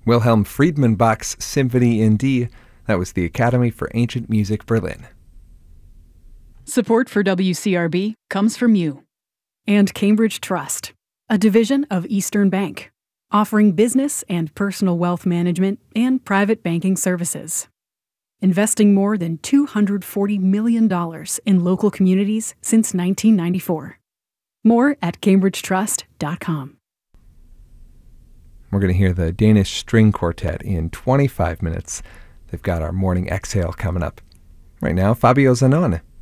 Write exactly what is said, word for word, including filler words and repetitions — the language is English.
Wilhelm Friedman Bach's Symphony in D. That was the Academy for Ancient Music Berlin. Support for W C R B comes from you. And Cambridge Trust, a division of Eastern Bank, offering business and personal wealth management and private banking services. Investing more than two hundred forty million dollars in local communities since nineteen ninety-four. More at cambridge trust dot com. We're going to hear the Danish String Quartet in twenty-five minutes. They've got our morning exhale coming up. Right now, Fabio Zanone.